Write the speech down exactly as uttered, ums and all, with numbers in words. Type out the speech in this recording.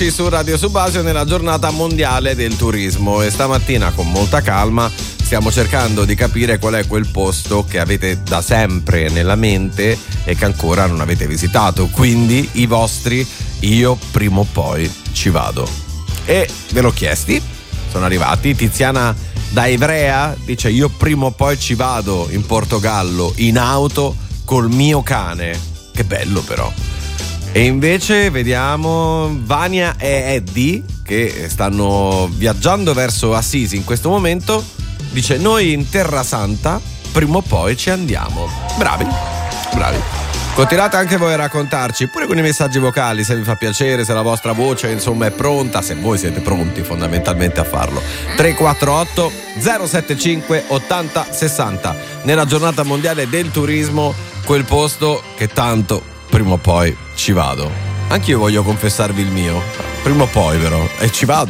Su Radio Subasio nella giornata mondiale del turismo, e stamattina con molta calma stiamo cercando di capire qual è quel posto che avete da sempre nella mente e che ancora non avete visitato, quindi i vostri io prima o poi ci vado. E ve l'ho chiesti, sono arrivati. Tiziana da Ivrea dice: io prima o poi ci vado in Portogallo in auto col mio cane. Che bello però. E invece vediamo Vania e Eddie, che stanno viaggiando verso Assisi in questo momento. Dice: noi in Terra Santa prima o poi ci andiamo. Bravi, bravi. Continuate anche voi a raccontarci, pure con i messaggi vocali, se vi fa piacere, se la vostra voce insomma è pronta, se voi siete pronti fondamentalmente a farlo. Tre quattro otto zero sette cinque ottanta sessanta. Nella giornata mondiale del turismo, quel posto che tanto prima o poi ci vado. Anch'io voglio confessarvi il mio, prima o poi però, e ci vado.